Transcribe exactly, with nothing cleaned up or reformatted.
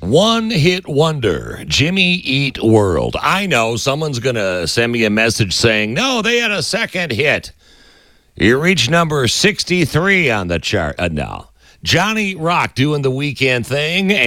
One hit wonder, Jimmy Eat World. I know someone's going to send me a message saying, no, they had a second hit. You reach number sixty-three on the chart. Uh, no. Johnny Rock doing the Weekend thing.